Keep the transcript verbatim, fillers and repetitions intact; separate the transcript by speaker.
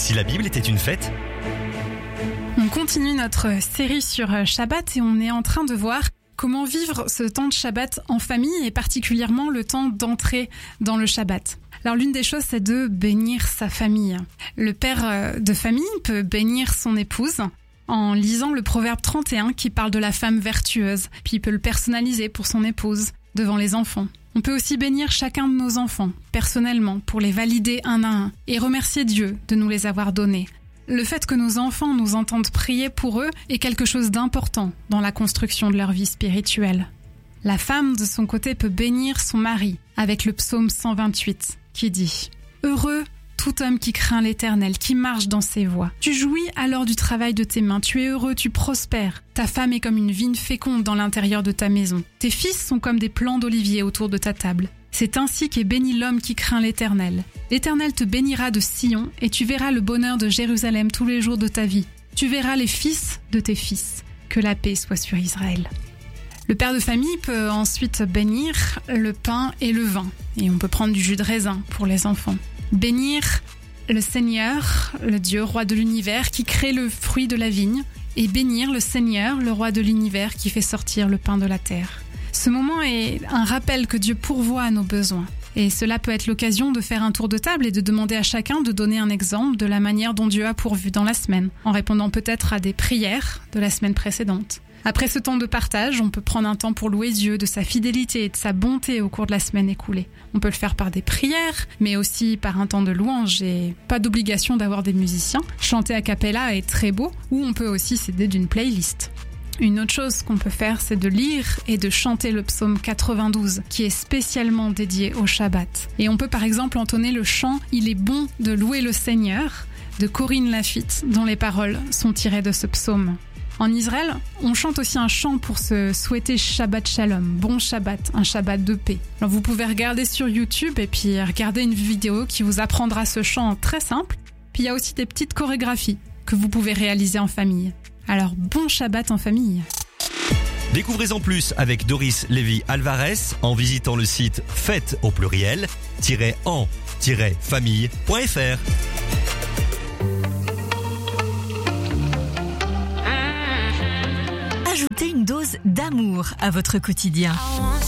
Speaker 1: si la Bible était une fête ?
Speaker 2: On continue notre série sur Shabbat et on est en train de voir comment vivre ce temps de Shabbat en famille et particulièrement le temps d'entrer dans le Shabbat. Alors l'une des choses, c'est de bénir sa famille. Le père de famille peut bénir son épouse en lisant le proverbe trente et un qui parle de la femme vertueuse, puis il peut le personnaliser pour son épouse devant les enfants. On peut aussi bénir chacun de nos enfants, personnellement, pour les valider un à un et remercier Dieu de nous les avoir donnés. Le fait que nos enfants nous entendent prier pour eux est quelque chose d'important dans la construction de leur vie spirituelle. La femme, de son côté, peut bénir son mari avec le psaume cent vingt-huit qui dit « Heureux tout homme qui craint l'Éternel, qui marche dans ses voies. Tu jouis alors du travail de tes mains, tu es heureux, tu prospères. Ta femme est comme une vigne féconde dans l'intérieur de ta maison. Tes fils sont comme des plants d'olivier autour de ta table. C'est ainsi qu'est béni l'homme qui craint l'Éternel. L'Éternel te bénira de Sion, et tu verras le bonheur de Jérusalem tous les jours de ta vie. Tu verras les fils de tes fils. Que la paix soit sur Israël. » Le père de famille peut ensuite bénir le pain et le vin. Et on peut prendre du jus de raisin pour les enfants. Bénir le Seigneur, le Dieu, roi de l'univers, qui crée le fruit de la vigne, et bénir le Seigneur, le roi de l'univers, qui fait sortir le pain de la terre. Ce moment est un rappel que Dieu pourvoit à nos besoins. Et cela peut être l'occasion de faire un tour de table et de demander à chacun de donner un exemple de la manière dont Dieu a pourvu dans la semaine, en répondant peut-être à des prières de la semaine précédente. Après ce temps de partage, on peut prendre un temps pour louer Dieu de sa fidélité et de sa bonté au cours de la semaine écoulée. On peut le faire par des prières, mais aussi par un temps de louange et pas d'obligation d'avoir des musiciens. Chanter a cappella est très beau, ou on peut aussi s'aider d'une playlist. Une autre chose qu'on peut faire, c'est de lire et de chanter le psaume quatre-vingt-douze, qui est spécialement dédié au Shabbat. Et on peut par exemple entonner le chant « Il est bon de louer le Seigneur » de Corinne Lafitte, dont les paroles sont tirées de ce psaume. En Israël, on chante aussi un chant pour se souhaiter Shabbat Shalom, bon Shabbat, un Shabbat de paix. Alors vous pouvez regarder sur YouTube et puis regarder une vidéo qui vous apprendra ce chant très simple. Puis il y a aussi des petites chorégraphies que vous pouvez réaliser en famille. Alors bon Shabbat en famille.
Speaker 1: Découvrez-en plus avec Doris Lévy Alvarez en visitant le site fête au pluriel en famille point f r.
Speaker 3: Ajoutez une dose d'amour à votre quotidien.